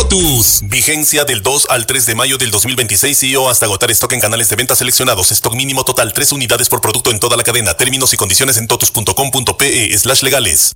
Totus. Vigencia del 2 al 3 de mayo del 2026 y o hasta agotar stock en canales de venta seleccionados. Stock mínimo total 3 unidades por producto en toda la cadena. Términos y condiciones en totus.com.pe/legales.